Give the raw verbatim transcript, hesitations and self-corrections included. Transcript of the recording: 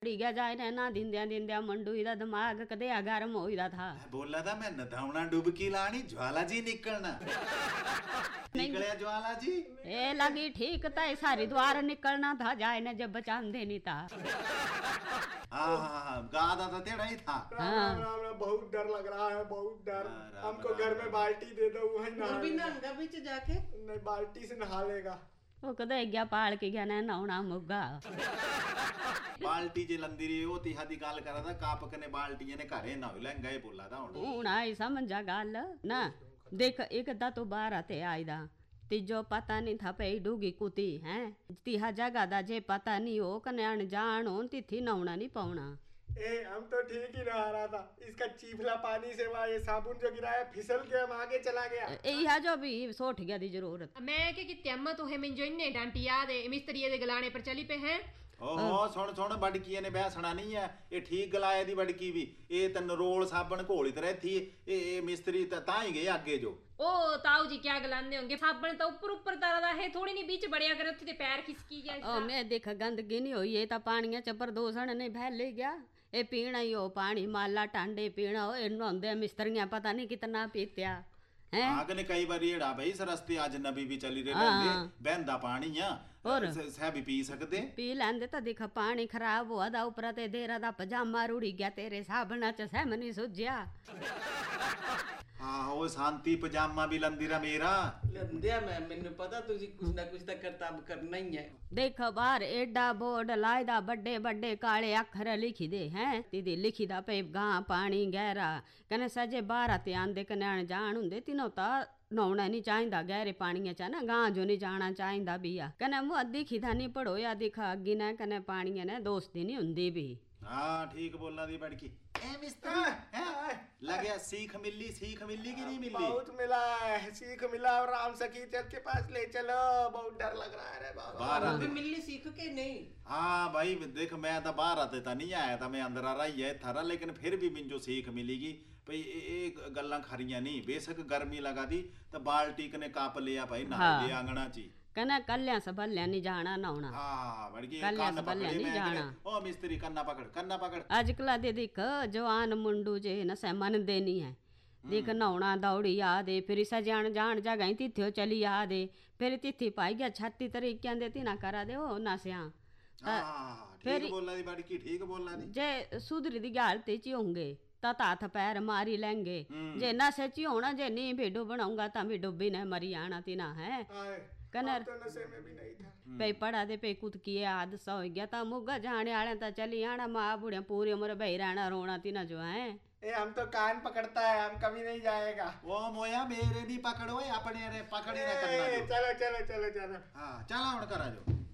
गया जाए ना दिंद्या दिंद्या मंडू दा दिमाग कदे गरम होईदा था। बोला था मैं नदावना डुबकी लानी ज्वाला जी निकलना निकले ज्वाला जी ए लगी ठीक था सारी द्वार निकलना था जाए न जब बचांदे नहीं था। हाँ हाँ हाँ गादा तो तेरा ही था। राम राम राम राम बहुत डर लग रहा है बहुत डर। हमको घर में बाल्टी दे दो वही नहा बीच जाके नहीं बाल्टी से नहा लेगा। वो कदे गया पाल के गया ना नहाना मुग्गा बाल्टी जे लंदी रही वो तिहा दी गल करा था काप कने बाल्टी ने घरे ना ले गए बोला था हुन हुन आई समझा गल ना देख एक दा तो बाहर आते आईदा तीजो पता नहीं था पे डूगी कुती है तिहा जगह दा जे पता नहीं हो कने अनजान हो तिथि नहाना नहीं पाउना। ए हम तो ठीक ही नहा रहा था इसका चीफला पानी से वहाँ ये साबुन जो गिराया फिसल के हम आगे चला गया। यह जो भी सोठ गया दी जरूरत मैं के कि अम्मा तो है मिंजो इन्ने डांटी याद है मिस्त्री दे गलाने पर चली पे हैं। ओहो सुन सुन बड़की ने बहसना नहीं है ये ठीक गलाए दी बड़की भी ये तन रोल साबन घोली तरह थी ये मिस्त्री ता ही गए आगे जो ओ ताऊ जी क्या गलाने होंगे साबन तो ऊपर ऊपर तारा है थोड़ी नहीं बीच बढ़िया करे उत्थे ते पैर खिसकी जाए। ओ मैं देख गंदगी नहीं होई ये ता पानियां च प्रदूषण नहीं फैल गया ये पीना ही हो पानी माला टांडे पीना हो नहांदे मिस्त्रियां पता नहीं कितना पीत्या आगने कई बार एड़ा भाई सरस्ते अजनबी भी चली रहे बहंदा पानी आ और सह भी पी सकते पी लेंदे तो दिख पानी खराब हुआ दा ऊपर ते देरा दा पजामा रुड़ी गया तेरे साबना च सह मनी सुझ्या। हाँ वो शांति पजामा भी लंदीरा मेरा लंदिया मैं मैंने पता तुझे कुछ ना कुछ तक करतब करना ही है। देख बाहर एडा बोर्ड लायदा बड़े बड़े काले अक्षर लिखी दे हैं दीदी लिखी दा पे गां पानी गहरा कने सजे बाहर आते आंदे कने अनजान हुंदे तिनो ता नहाना नहीं चाहिदा गहरे पानी च ना गां जो नहीं जाना चाहिदा भी आ कने मुंह दिखी दा नहीं पढ़ो या दिखा अग्गी ने कने पानी ने दोस्ती नहीं हुंदी भी। हाँ ठीक बोलना दी बड़की ए मिस्त्री है लगे सीख मिली सीख मिली कि नहीं मिली बहुत मिला है सीख मिला और राम सखी चल के पास ले चलो बहुत डर लग रहा है रे बाबा अभी मिली सीख के नहीं। हाँ भाई देख मैं तो बाहर आते था नहीं आया था मैं अंदर आ रहा ही है थारा लेकिन फिर भी मिंजो सीख मिलेगी भाई ये गल्लां खरियां नहीं बेशक गर्मी लगा दी तो बाल्टी कने काप लिया भाई नहा ले आंगना ची कने कल्या सबल्या नहीं जाना नहाना। हां बड़की कल्या सबल्या नहीं जाना ओ मिस्त्री कन्ना पकड़ कन्ना पकड़ आजकल दे देख जवान मुंडू जे न से मन देनी है देख नहाना दौड़ी आ दे फिर इसा जान जान जगह तिथ्यो चली आ दे फिर तिथि पाई गया छत्ती तरीके दे तिना करा दे ओ नसिया हां ठीक बोलना दी बड़की ठीक बोलना दी जे सुधरी दी हालत च होंगे ता हाथ पैर मारी लेंगे जे नशे च होना जे नहीं भी डूबनाऊंगा ता भी डूबी ने मरी आना तिना है कनर तो नशे में भी नहीं था पे पड़ा दे पे कुत किए हादसा हो गया ता मुगा जाने आले ता चली आना मां बुढ़िया पूरी उम्र बही रहना रोना तीना जो है। ए हम तो कान पकड़ता है हम कभी नहीं जाएगा वो मोया मेरे भी पकड़ो अपने रे पकड़ी ना करना चलो चलो चलो चलो हाँ चला उड़ करा जो